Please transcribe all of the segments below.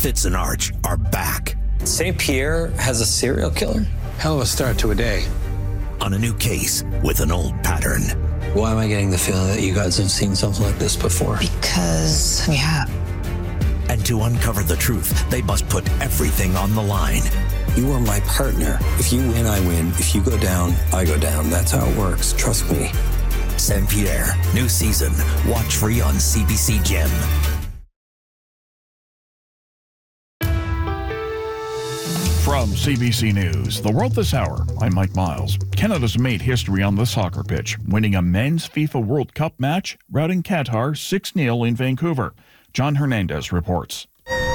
Fitz and Arch are back. St. Pierre has a serial killer? Hell of a start to a day. On a new case with an old pattern. Why am I getting the feeling that you guys have seen something like this before? Because we have. And to uncover the truth, they must put everything on the line. You are my partner. If you win, I win. If you go down, I go down. That's how it works. Trust me. St. Pierre, new season. Watch free on CBC Gem. From CBC News, The World This Hour, I'm Mike Miles. Canada's made history on the soccer pitch, winning a men's FIFA World Cup match, routing Qatar 6-0 in Vancouver. John Hernandez reports.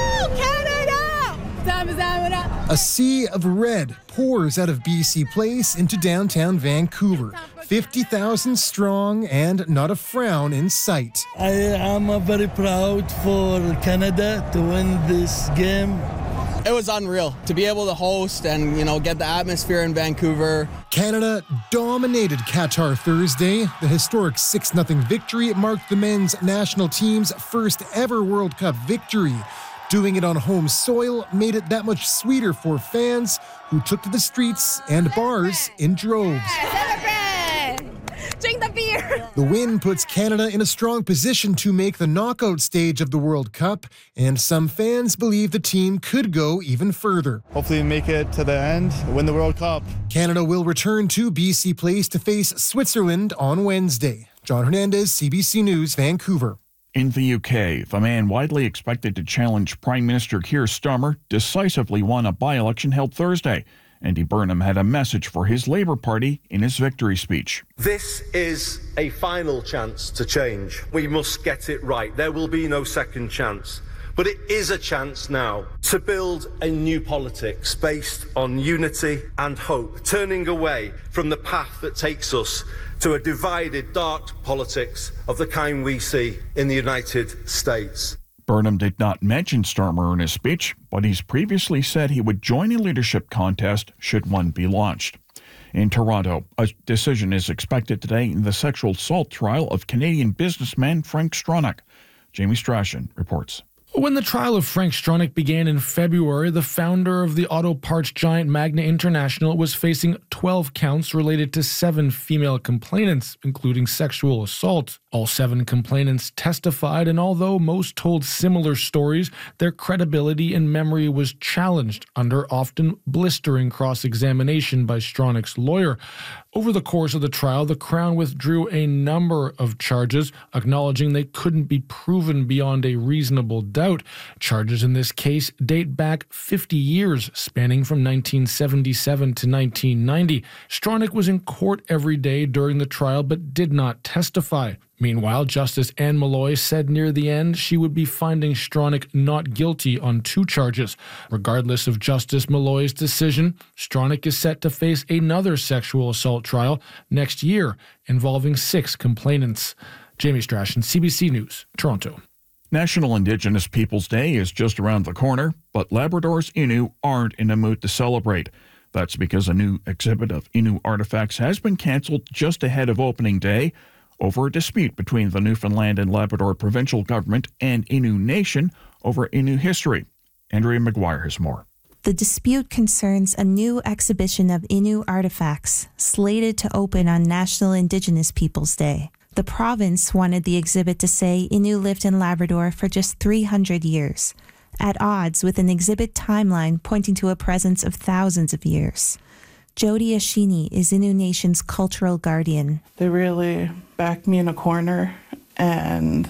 A sea of red pours out of BC Place into downtown Vancouver. 50,000 strong and not a frown in sight. I am very proud for Canada to win this game. It was unreal to be able to host and, get the atmosphere in Vancouver. Canada dominated Qatar Thursday. The historic 6-0 victory marked the men's national team's first ever World Cup victory. Doing it on home soil made it that much sweeter for fans who took to the streets and bars in droves. Drink the beer. The win puts Canada in a strong position to make the knockout stage of the World Cup, and some fans believe the team could go even further. Hopefully make it to the end, win the World Cup. Canada will return to BC Place to face Switzerland on Wednesday. John Hernandez, CBC News, Vancouver. In the UK, the man widely expected to challenge Prime Minister Keir Starmer decisively won a by-election held Thursday. Andy Burnham had a message for his Labour Party in his victory speech. This is a final chance to change. We must get it right. There will be no second chance. But it is a chance now to build a new politics based on unity and hope, turning away from the path that takes us to a divided, dark politics of the kind we see in the United States. Burnham did not mention Starmer in his speech, but he's previously said he would join a leadership contest should one be launched. In Toronto, a decision is expected today in the sexual assault trial of Canadian businessman Frank Stronach. Jamie Strachan reports. When the trial of Frank Stronach began in February, the founder of the auto parts giant Magna International was facing 12 counts related to 7 female complainants, including sexual assault. All 7 complainants testified, and although most told similar stories, their credibility and memory was challenged under often blistering cross-examination by Stronach's lawyer. Over the course of the trial, the Crown withdrew a number of charges, acknowledging they couldn't be proven beyond a reasonable doubt. Charges in this case date back 50 years, spanning from 1977 to 1990. Stronach was in court every day during the trial but did not testify. Meanwhile, Justice Anne Malloy said near the end she would be finding Stronach not guilty on 2 charges. Regardless of Justice Malloy's decision, Stronach is set to face another sexual assault trial next year involving 6 complainants. Jamie Strachan, CBC News, Toronto. National Indigenous Peoples Day is just around the corner, but Labrador's Innu aren't in a mood to celebrate. That's because a new exhibit of Innu artifacts has been cancelled just ahead of opening day over a dispute between the Newfoundland and Labrador provincial government and Innu Nation over Innu history. Andrea McGuire has more. The dispute concerns a new exhibition of Innu artifacts slated to open on National Indigenous Peoples Day. The province wanted the exhibit to say Innu lived in Labrador for just 300 years, at odds with an exhibit timeline pointing to a presence of thousands of years. Jody Ashini is Innu Nation's cultural guardian. They really backed me in a corner, and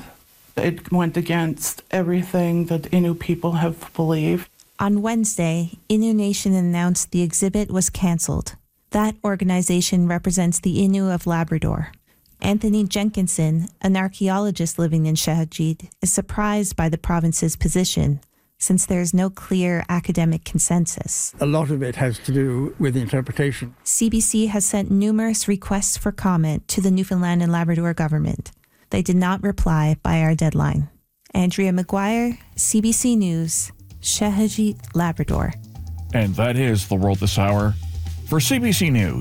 it went against everything that Innu people have believed. On Wednesday, Innu Nation announced the exhibit was cancelled. That organization represents the Innu of Labrador. Anthony Jenkinson, an archaeologist living in Shahajid, is surprised by the province's position, since there's no clear academic consensus. A lot of it has to do with interpretation. CBC has sent numerous requests for comment to the Newfoundland and Labrador government. They did not reply by our deadline. Andrea McGuire, CBC News, Shahajid, Labrador. And that is The World This Hour. For CBC News,